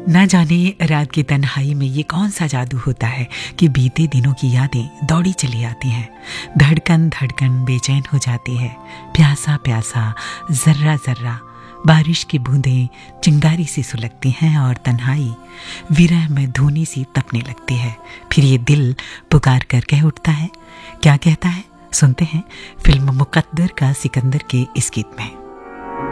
ना जाने रात की तन्हाई में ये कौन सा जादू होता है कि बीते दिनों की यादें दौड़ी चली आती हैं। धड़कन धड़कन बेचैन हो जाती है, प्यासा प्यासा जर्रा जर्रा बारिश की बूंदें चिंगारी सी सुलगती हैं और तन्हाई विरह में धूनी सी तपने लगती है। फिर ये दिल पुकार कर कह उठता है, क्या कहता है, सुनते हैं फिल्म मुकद्दर का सिकंदर के इस गीत में।